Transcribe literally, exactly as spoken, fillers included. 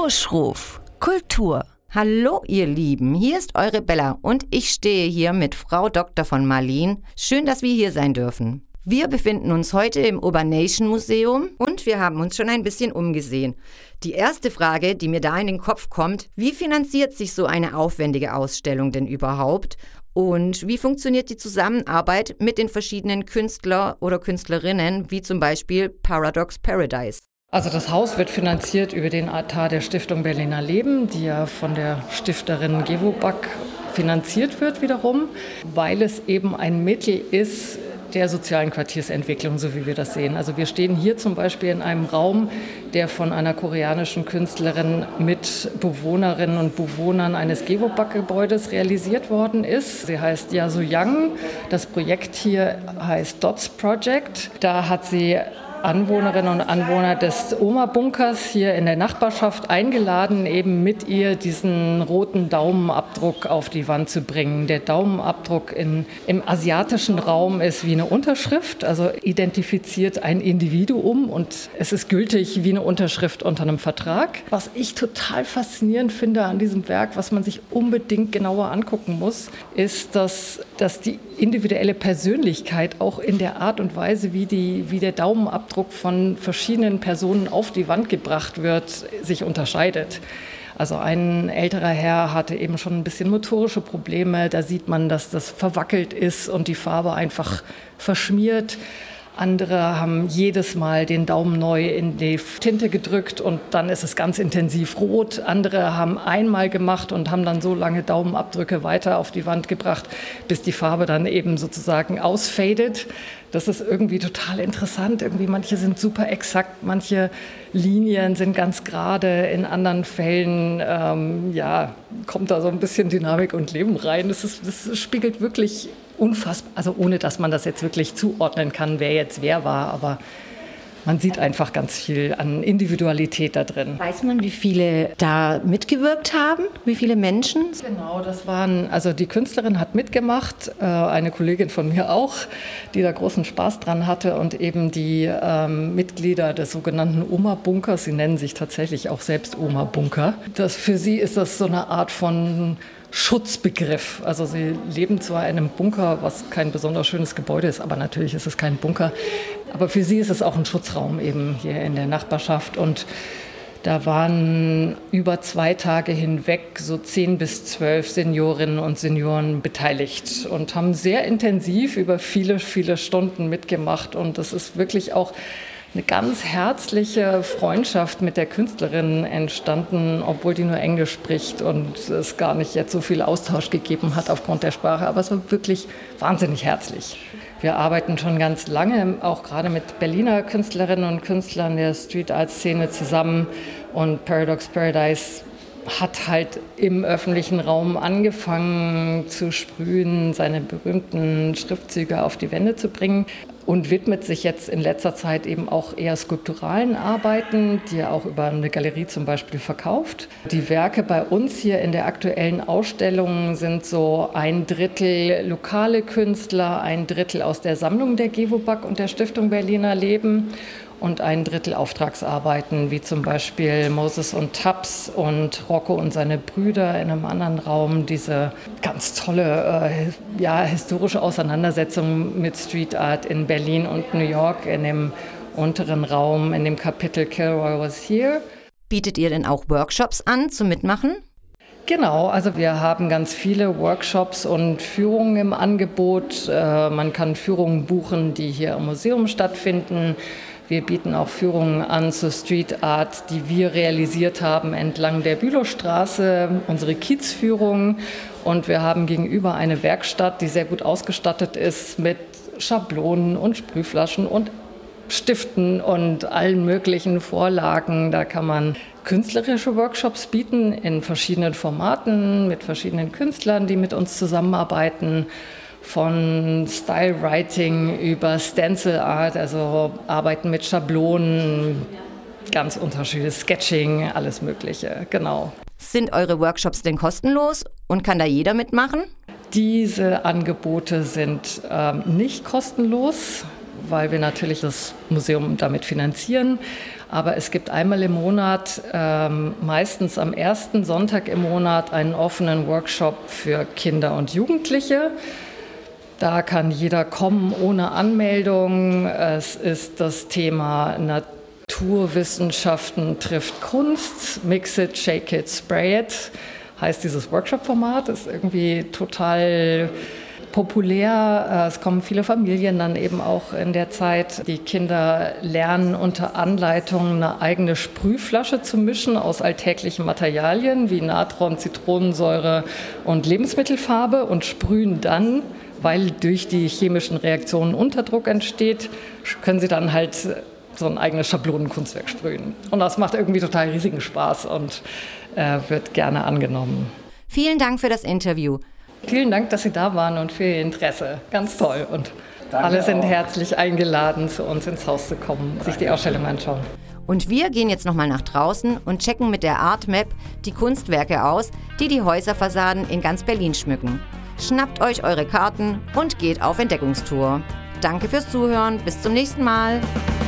Buschruf, Kultur. Hallo ihr Lieben, hier ist eure Bella und ich stehe hier mit Frau Doktor von Marleen. Schön, dass wir hier sein dürfen. Wir befinden uns heute im Urbανation Museum und wir haben uns schon ein bisschen umgesehen. Die erste Frage, die mir da in den Kopf kommt, wie finanziert sich so eine aufwendige Ausstellung denn überhaupt? Und wie funktioniert die Zusammenarbeit mit den verschiedenen Künstler oder Künstlerinnen, wie zum Beispiel Paradox Paradise? Also das Haus wird finanziert über den Etat der Stiftung Berliner Leben, die ja von der Stifterin Gewobag finanziert wird wiederum, weil es eben ein Mittel ist der sozialen Quartiersentwicklung, so wie wir das sehen. Also wir stehen hier zum Beispiel in einem Raum, der von einer koreanischen Künstlerin mit Bewohnerinnen und Bewohnern eines Gewobag-Gebäudes realisiert worden ist. Sie heißt Yasu Yang. Das Projekt hier heißt Dots Project. Da hat sie Anwohnerinnen und Anwohner des Oma-Bunkers hier in der Nachbarschaft eingeladen, eben mit ihr diesen roten Daumenabdruck auf die Wand zu bringen. Der Daumenabdruck in, im asiatischen Raum ist wie eine Unterschrift, also identifiziert ein Individuum und es ist gültig wie eine Unterschrift unter einem Vertrag. Was ich total faszinierend finde an diesem Werk, was man sich unbedingt genauer angucken muss, ist, dass, dass die individuelle Persönlichkeit auch in der Art und Weise, wie, die, wie der Daumenabdruck von verschiedenen Personen auf die Wand gebracht wird, sich unterscheidet. Also ein älterer Herr hatte eben schon ein bisschen motorische Probleme. Da sieht man, dass das verwackelt ist und die Farbe einfach verschmiert. Andere haben jedes Mal den Daumen neu in die Tinte gedrückt und dann ist es ganz intensiv rot. Andere haben einmal gemacht und haben dann so lange Daumenabdrücke weiter auf die Wand gebracht, bis die Farbe dann eben sozusagen ausfadet. Das ist irgendwie total interessant. Irgendwie manche sind super exakt, manche Linien sind ganz gerade. In anderen Fällen ähm, ja, kommt da so ein bisschen Dynamik und Leben rein. Das, ist, das spiegelt wirklich unfassbar, also ohne dass man das jetzt wirklich zuordnen kann, wer jetzt wer war, aber man sieht einfach ganz viel an Individualität da drin. Weiß man, wie viele da mitgewirkt haben? Wie viele Menschen? Genau, das waren, also die Künstlerin hat mitgemacht, äh, eine Kollegin von mir auch, die da großen Spaß dran hatte und eben die ähm, Mitglieder des sogenannten Oma-Bunkers, sie nennen sich tatsächlich auch selbst Oma-Bunker. Das, für sie ist das so eine Art von Schutzbegriff. Also sie leben zwar in einem Bunker, was kein besonders schönes Gebäude ist, aber natürlich ist es kein Bunker. Aber für sie ist es auch ein Schutzraum eben hier in der Nachbarschaft. Und da waren über zwei Tage hinweg so zehn bis zwölf Seniorinnen und Senioren beteiligt und haben sehr intensiv über viele, viele Stunden mitgemacht. Und das ist wirklich auch eine ganz herzliche Freundschaft mit der Künstlerin entstanden, obwohl die nur Englisch spricht und es gar nicht jetzt so viel Austausch gegeben hat aufgrund der Sprache. Aber es war wirklich wahnsinnig herzlich. Wir arbeiten schon ganz lange, auch gerade mit Berliner Künstlerinnen und Künstlern der Street-Art-Szene zusammen. Und Paradox Paradise hat halt im öffentlichen Raum angefangen zu sprühen, seine berühmten Schriftzüge auf die Wände zu bringen und widmet sich jetzt in letzter Zeit eben auch eher skulpturalen Arbeiten, die er auch über eine Galerie zum Beispiel verkauft. Die Werke bei uns hier in der aktuellen Ausstellung sind so ein Drittel lokale Künstler, ein Drittel aus der Sammlung der Gewobag und der Stiftung Berliner Leben und ein Drittel Auftragsarbeiten, wie zum Beispiel Moses und Tubbs und Rocco und seine Brüder in einem anderen Raum. Diese ganz tolle äh, ja, historische Auseinandersetzung mit Street Art in Berlin und New York in dem unteren Raum, in dem Kapitel Kilroy Was Here. Bietet ihr denn auch Workshops an zum Mitmachen? Genau, also wir haben ganz viele Workshops und Führungen im Angebot. Äh, man kann Führungen buchen, die hier im Museum stattfinden. Wir bieten auch Führungen an zur Street Art, die wir realisiert haben entlang der Bülowstraße, unsere Kiezführung. Und wir haben gegenüber eine Werkstatt, die sehr gut ausgestattet ist mit Schablonen und Sprühflaschen und Stiften und allen möglichen Vorlagen. Da kann man künstlerische Workshops bieten in verschiedenen Formaten mit verschiedenen Künstlern, die mit uns zusammenarbeiten. Von Style-Writing über Stencil-Art, also Arbeiten mit Schablonen, ganz unterschiedliches Sketching, alles Mögliche, genau. Sind eure Workshops denn kostenlos und kann da jeder mitmachen? Diese Angebote sind ähm, nicht kostenlos, weil wir natürlich das Museum damit finanzieren. Aber es gibt einmal im Monat, ähm, meistens am ersten Sonntag im Monat, einen offenen Workshop für Kinder und Jugendliche. Da kann jeder kommen ohne Anmeldung. Es ist das Thema Naturwissenschaften trifft Kunst. Mix it, shake it, spray it. Heißt dieses Workshop-Format. Ist irgendwie total populär. Es kommen viele Familien dann eben auch in der Zeit. Die Kinder lernen unter Anleitung eine eigene Sprühflasche zu mischen aus alltäglichen Materialien wie Natron, Zitronensäure und Lebensmittelfarbe und sprühen dann, weil durch die chemischen Reaktionen Unterdruck entsteht, können sie dann halt so ein eigenes Schablonenkunstwerk sprühen. Und das macht irgendwie total riesigen Spaß und äh, wird gerne angenommen. Vielen Dank für das Interview. Vielen Dank, dass Sie da waren und für Ihr Interesse. Ganz toll. Und Danke alle sind auch. herzlich eingeladen, zu uns ins Haus zu kommen, sich die Ausstellung anschauen. Und wir gehen jetzt nochmal nach draußen und checken mit der Art Map die Kunstwerke aus, die die Häuserfassaden in ganz Berlin schmücken. Schnappt euch eure Karten und geht auf Entdeckungstour. Danke fürs Zuhören. Bis zum nächsten Mal.